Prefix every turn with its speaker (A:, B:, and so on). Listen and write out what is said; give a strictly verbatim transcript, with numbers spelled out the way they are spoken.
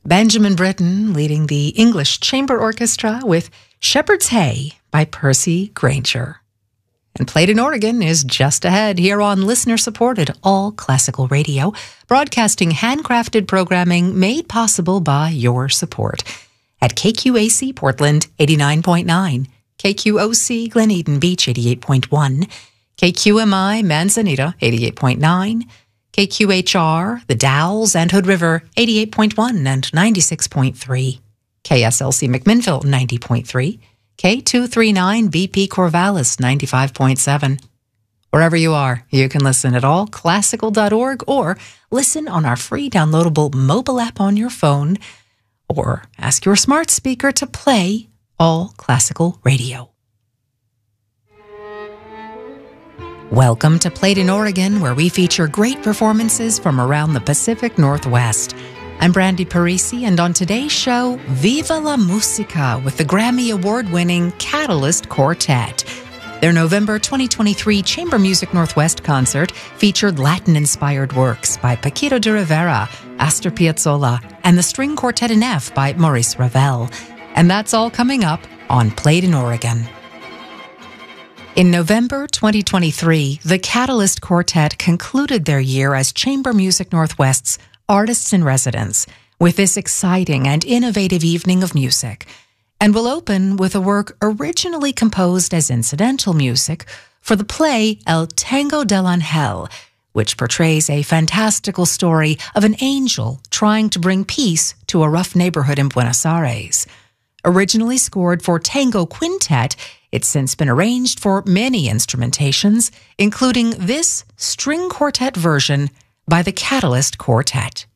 A: Benjamin Britten leading the English Chamber Orchestra with Shepherd's Hay by Percy Grainger. And Played in Oregon is just ahead here on listener-supported All Classical Radio, broadcasting handcrafted programming made possible by your support. At K Q A C Portland eighty-nine point nine, K Q O C Glen Eden Beach eighty-eight point one, K Q M I Manzanita eighty-eight point nine, K Q H R The Dalles and Hood River eighty-eight point one and ninety-six point three, K S L C McMinnville ninety point three, K two thirty-nine B P Corvallis ninety-five point seven. Wherever you are, you can listen at all classical dot org or listen on our free downloadable mobile app on your phone, or ask your smart speaker to play All Classical Radio. Welcome to Played in Oregon, where we feature great performances from around the Pacific Northwest. I'm Brandy Parisi, and on today's show, Viva la Musica with the Grammy Award-winning Catalyst Quartet. Their November twenty twenty-three Chamber Music Northwest concert featured Latin-inspired works by Paquito de Rivera, Astor Piazzolla, and the String Quartet in F by Maurice Ravel. And that's all coming up on Played in Oregon. In November twenty twenty-three, the Catalyst Quartet concluded their year as Chamber Music Northwest's Artists in Residence with this exciting and innovative evening of music, and will open with a work originally composed as incidental music for the play El Tango del Ángel, which portrays a fantastical story of an angel trying to bring peace to a rough neighborhood in Buenos Aires. Originally scored for tango quintet, it's since been arranged for many instrumentations, including this string quartet version by the Catalyst Quartet.